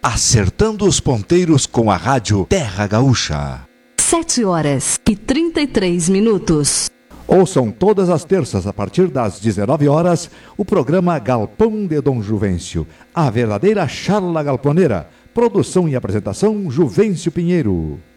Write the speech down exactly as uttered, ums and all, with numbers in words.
acertando os ponteiros com a rádio Terra Gaúcha. Sete horas e trinta e três minutos. Ouçam todas as terças, a partir das dezenove horas, o programa Galpão de Dom Juvencio, a verdadeira charla galponeira. Produção e apresentação, Juvencio Pinheiro.